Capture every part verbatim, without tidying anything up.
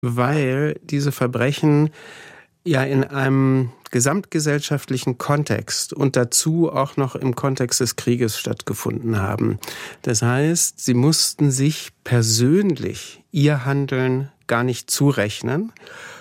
weil diese Verbrechen ja in einem gesamtgesellschaftlichen Kontext und dazu auch noch im Kontext des Krieges stattgefunden haben. Das heißt, sie mussten sich persönlich ihr Handeln gar nicht zurechnen.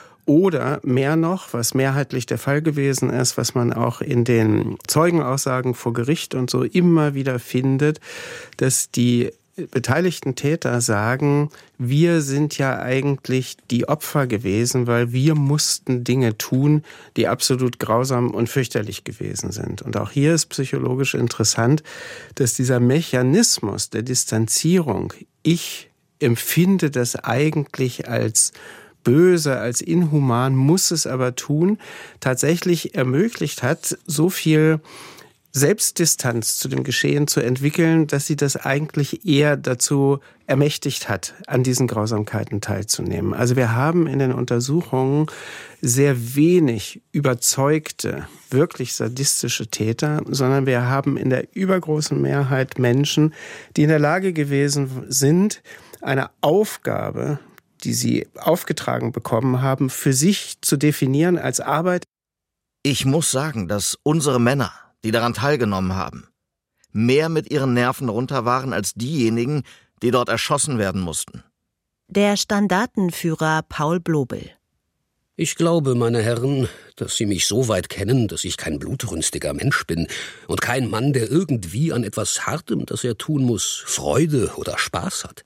Oder mehr noch, was mehrheitlich der Fall gewesen ist, was man auch in den Zeugenaussagen vor Gericht und so immer wieder findet, dass die beteiligten Täter sagen, wir sind ja eigentlich die Opfer gewesen, weil wir mussten Dinge tun, die absolut grausam und fürchterlich gewesen sind. Und auch hier ist psychologisch interessant, dass dieser Mechanismus der Distanzierung, ich empfinde das eigentlich als böse, als inhuman, muss es aber tun, tatsächlich ermöglicht hat, so viel Selbstdistanz zu dem Geschehen zu entwickeln, dass sie das eigentlich eher dazu ermächtigt hat, an diesen Grausamkeiten teilzunehmen. Also wir haben in den Untersuchungen sehr wenig überzeugte, wirklich sadistische Täter, sondern wir haben in der übergroßen Mehrheit Menschen, die in der Lage gewesen sind, eine Aufgabe, die sie aufgetragen bekommen haben, für sich zu definieren als Arbeit. Ich muss sagen, dass unsere Männer, die daran teilgenommen haben, mehr mit ihren Nerven runter waren als diejenigen, die dort erschossen werden mussten. Der Standartenführer Paul Blobel. Ich glaube, meine Herren, dass Sie mich so weit kennen, dass ich kein blutrünstiger Mensch bin und kein Mann, der irgendwie an etwas Hartem, das er tun muss, Freude oder Spaß hat,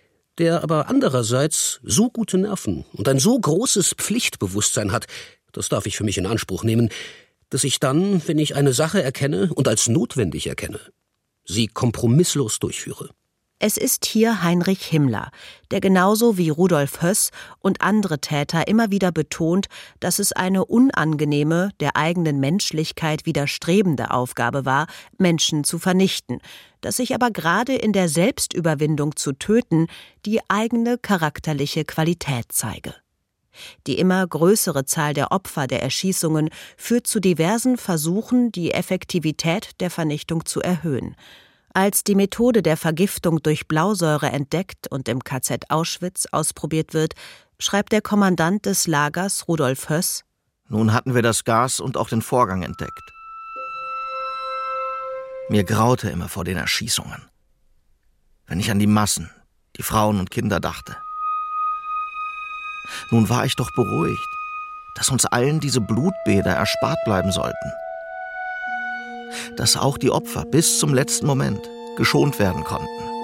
der aber andererseits so gute Nerven und ein so großes Pflichtbewusstsein hat, das darf ich für mich in Anspruch nehmen, dass ich dann, wenn ich eine Sache erkenne und als notwendig erkenne, sie kompromisslos durchführe. Es ist hier Heinrich Himmler, der genauso wie Rudolf Höss und andere Täter immer wieder betont, dass es eine unangenehme, der eigenen Menschlichkeit widerstrebende Aufgabe war, Menschen zu vernichten, dass sich aber gerade in der Selbstüberwindung zu töten die eigene charakterliche Qualität zeige. Die immer größere Zahl der Opfer der Erschießungen führt zu diversen Versuchen, die Effektivität der Vernichtung zu erhöhen. Als die Methode der Vergiftung durch Blausäure entdeckt und im K Z Auschwitz ausprobiert wird, schreibt der Kommandant des Lagers Rudolf Höss: Nun hatten wir das Gas und auch den Vorgang entdeckt. Mir graute immer vor den Erschießungen, wenn ich an die Massen, die Frauen und Kinder dachte. Nun war ich doch beruhigt, dass uns allen diese Blutbäder erspart bleiben sollten. Dass auch die Opfer bis zum letzten Moment geschont werden konnten.